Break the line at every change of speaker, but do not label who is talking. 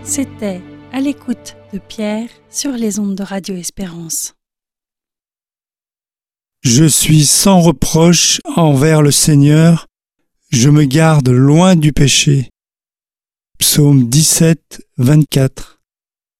C'était À l'écoute de Pierre sur les ondes de Radio Espérance.
Je suis sans reproche envers le Seigneur, je me garde loin du péché. Psaume 17, 24.